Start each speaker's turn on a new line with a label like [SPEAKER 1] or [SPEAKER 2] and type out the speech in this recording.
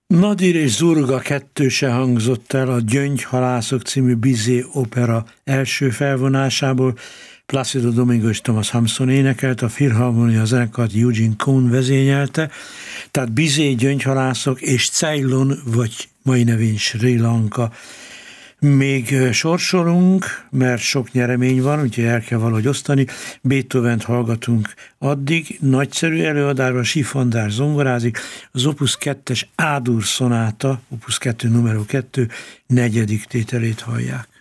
[SPEAKER 1] Nadir és Zurga kettőse hangzott el a Gyöngyhalászok című Bizet opera első felvonásából. Plácido Domingo és Thomas Hampson énekelt, a Filharmonia zenekart Eugene Cohn vezényelte, tehát Bizet, Gyöngyhalászok és Ceylon, vagy mai nevén Sri Lanka. Még sorsolunk, mert sok nyeremény van, úgyhogy el kell valahogy osztani. Beethovent hallgatunk addig, nagyszerű előadásban Sifandár zongorázik, az Opus 2-es A-dur szonáta, Opus 2 numero 2, negyedik tételét hallják.